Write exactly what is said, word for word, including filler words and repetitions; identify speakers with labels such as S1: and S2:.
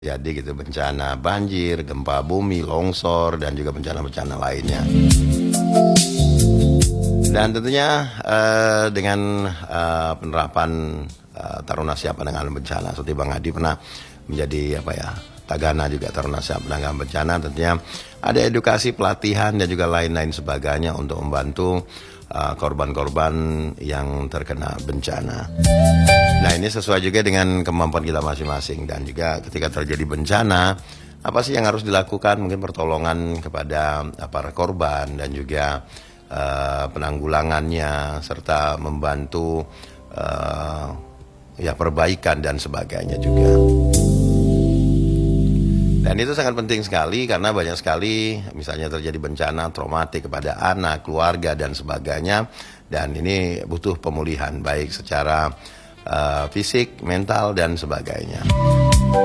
S1: Jadi gitu bencana banjir, gempa bumi, longsor, dan juga bencana-bencana lainnya. Dan tentunya, eee, dengan, eee, penerapan, eee, Taruna Siap Penanganan Bencana seperti Bang Adi pernah menjadi apa ya, Tagana juga Taruna Siap Penanganan Bencana, tentunya ada edukasi, pelatihan, dan juga lain-lain sebagainya untuk membantu, eee, korban-korban yang terkena bencana. Nah, ini sesuai juga dengan kemampuan kita masing-masing dan juga ketika terjadi bencana, apa sih yang harus dilakukan? Mungkin pertolongan kepada para korban dan juga, eee, penanggulangannya serta membantu, eee, ya perbaikan dan sebagainya juga. Dan itu sangat penting sekali karena banyak sekali misalnya terjadi bencana traumatik kepada anak, keluarga, dan sebagainya, dan ini butuh pemulihan baik secara, eee, fisik, mental, dan sebagainya.